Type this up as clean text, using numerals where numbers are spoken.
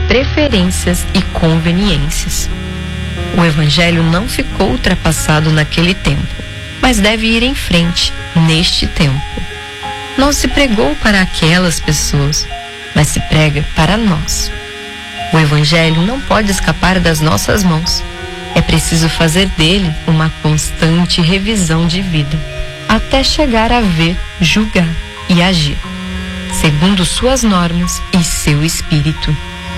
preferências e conveniências. O Evangelho não ficou ultrapassado naquele tempo, mas deve ir em frente neste tempo. Não se pregou para aquelas pessoas, mas se prega para nós. O Evangelho não pode escapar das nossas mãos. É preciso fazer dele uma constante revisão de vida, até chegar a ver, julgar e agir, segundo suas normas e seu espírito.